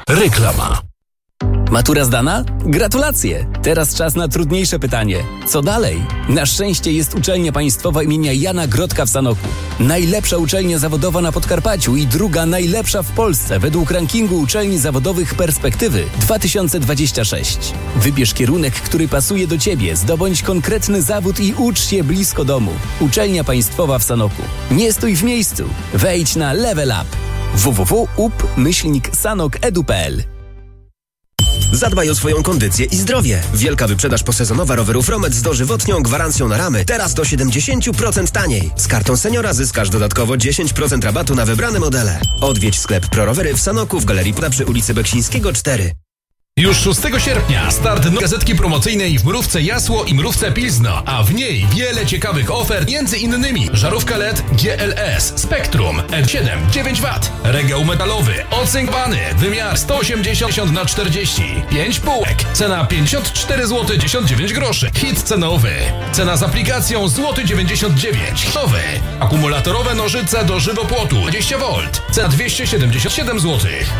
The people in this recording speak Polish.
Reklama. Matura zdana? Gratulacje! Teraz czas na trudniejsze pytanie. Co dalej? Na szczęście jest uczelnia państwowa imienia Jana Grodka w Sanoku. Najlepsza uczelnia zawodowa na Podkarpaciu i druga najlepsza w Polsce według rankingu uczelni zawodowych Perspektywy 2026. Wybierz kierunek, który pasuje do Ciebie, zdobądź konkretny zawód i ucz się blisko domu. Uczelnia państwowa w Sanoku. Nie stój w miejscu. Wejdź na Level Up. www.up-sanok.edu.pl. Zadbaj o swoją kondycję i zdrowie. Wielka wyprzedaż posezonowa rowerów Romet z dożywotnią gwarancją na ramy. Teraz do 70% taniej. Z kartą seniora zyskasz dodatkowo 10% rabatu na wybrane modele. Odwiedź sklep ProRowery w Sanoku w Galerii Puda przy ulicy Beksińskiego 4. Już 6 sierpnia start gazetki promocyjnej w Mrówce Jasło i Mrówce Pilzno, a w niej wiele ciekawych ofert, między innymi żarówka LED GLS Spectrum E7 9W, regał metalowy ocynkowany, wymiar 180x40, 5 półek, cena 54,99 zł, hit cenowy, cena z aplikacją złoty 99 zł, nowy, akumulatorowe nożyce do żywopłotu 20V, cena 277 zł.